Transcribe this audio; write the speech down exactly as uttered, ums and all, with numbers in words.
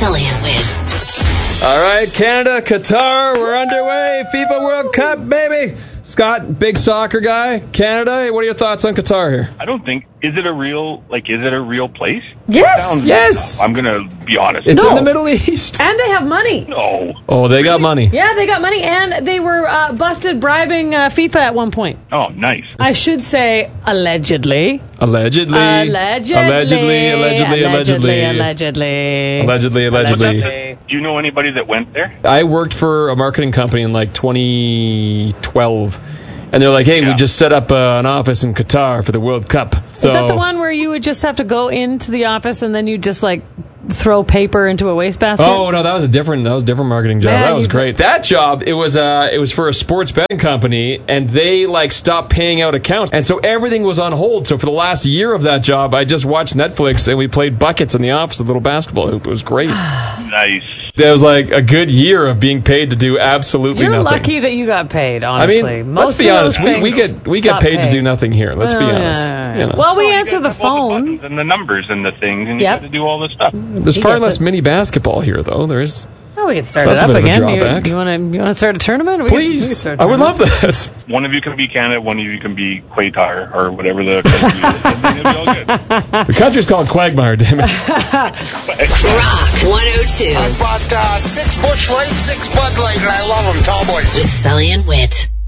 Sully and Whit. All right, Canada, Qatar, we're underway. FIFA World Cup, baby. Scott, big soccer guy. Canada, what are your thoughts on Qatar here? I don't think, is it a real, like, is it a real place? Yes. Sounds, Yes. I'm going to be honest. It's No. in the Middle East. And they have money. No. Oh, they got money. Yeah, they got money, and they were uh, busted bribing uh, FIFA at one point. Oh, nice. I should say allegedly. Allegedly. Allegedly. Allegedly, allegedly, allegedly. Allegedly. Allegedly, allegedly. Allegedly. Do you know anybody that went there? I worked for a marketing company in like twenty twelve. And they're like, hey, Yeah. we just set up uh, an office in Qatar for the World Cup. So, Is that the one where you would just have to go into the office and then you just like throw paper into a wastebasket? Oh no, that was a different that was a different marketing job. Man, that was you- great. That job, it was uh it was for a sports betting company, and they like stopped paying out accounts, and so everything was on hold. So for the last year of that job, I just watched Netflix and we played buckets in the office, a little basketball hoop. It was great. Nice. That was like a good year of being paid to do absolutely You're nothing. lucky that you got paid, I honestly. mean, Most let's be of honest. those We, we things get we get stop paid to paying. do nothing here. Let's be Oh, yeah, honest. yeah, You yeah. know. Well, we You answer guys the have all phone. buttons and the numbers and the things, and you Yep. got to do all this stuff. There's He far gets less it. mini basketball here, though. There is. Oh, we can start That's it a up bit of a again. drawback. You want to you want to start a tournament? We can- we can Please, start a I would love tournament. that. One of you can be Canada, one of you can be Qatar, or whatever the country is. I think it'll be all good. The country's called Quagmire, damn it. Rock one oh two I bought uh, six Busch Light, six Bud Light, and I love them, tall boys. with Sully and Whit.